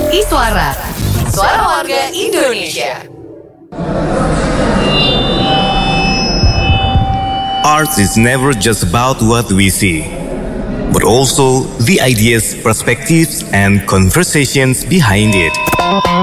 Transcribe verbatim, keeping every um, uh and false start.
Iswara, Suara Warga Indonesia. Art is never just about what we see, but also the ideas, perspectives, and conversations behind it.